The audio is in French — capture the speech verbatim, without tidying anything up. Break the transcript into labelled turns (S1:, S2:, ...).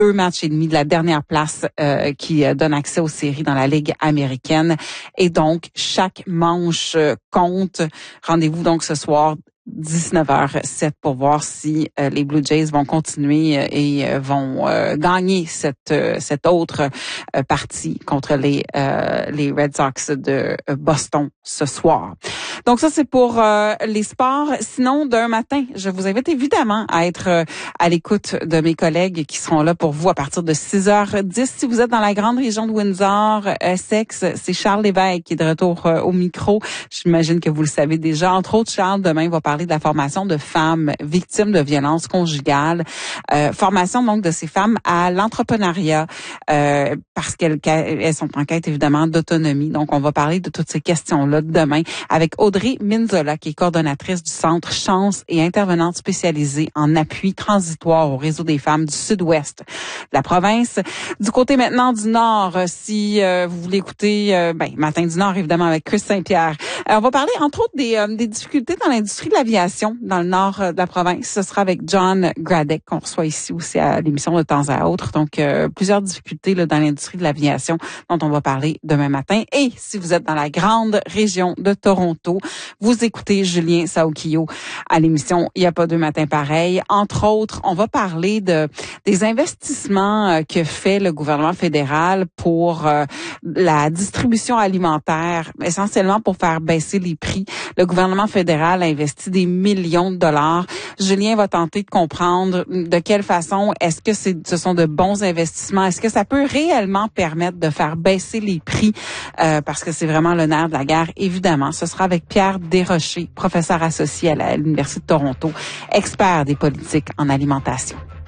S1: deux matchs et demi de la dernière place euh, qui euh, donne accès aux séries dans la Ligue américaine. Et donc, chaque manche euh, compte. Rendez-vous donc ce soir dix-neuf heures zéro sept pour voir si euh, les Blue Jays vont continuer euh, et euh, vont euh, gagner cette euh, cette autre euh, partie contre les euh, les Red Sox de euh, Boston ce soir. Donc ça, c'est pour euh, les sports. Sinon, d'un matin, je vous invite évidemment à être euh, à l'écoute de mes collègues qui seront là pour vous à partir de six heures dix. Si vous êtes dans la grande région de Windsor, Essex, c'est Charles Lévesque qui est de retour euh, au micro. J'imagine que vous le savez déjà. Entre autres, Charles, demain, va parler de la formation de femmes victimes de violences conjugales. Euh, formation, donc, de ces femmes à l'entrepreneuriat euh, parce qu'elles elles sont en quête, évidemment, d'autonomie. Donc, on va parler de toutes ces questions-là demain avec Audrey Minzola, qui est coordonnatrice du Centre Chance et intervenante spécialisée en appui transitoire au réseau des femmes du sud-ouest de la province. Du côté maintenant du Nord, si euh, vous voulez écouter, euh, ben, Matin du Nord, évidemment, avec Chris Saint-Pierre. Euh, on va parler, entre autres, des, euh, des difficultés dans l'industrie de l'aviation dans le nord euh, de la province. Ce sera avec John Gradek, qu'on reçoit ici aussi à l'émission de temps à autre. Donc, euh, plusieurs difficultés là, dans l'industrie de l'aviation dont on va parler demain matin. Et si vous êtes dans la grande région de Toronto, vous écoutez Julien Saukio à l'émission Il n'y a pas deux matins pareils. Entre autres, on va parler de des investissements euh, que fait le gouvernement fédéral pour euh, la distribution alimentaire, essentiellement pour faire baisser les prix. Le gouvernement fédéral a investi des millions de dollars. Julien va tenter de comprendre de quelle façon est-ce que c'est, ce sont de bons investissements. Est-ce que ça peut réellement permettre de faire baisser les prix euh, parce que c'est vraiment le nerf de la guerre, évidemment. Ce sera avec Pierre Desrochers, professeur associé à l'Université de Toronto, expert des politiques en alimentation.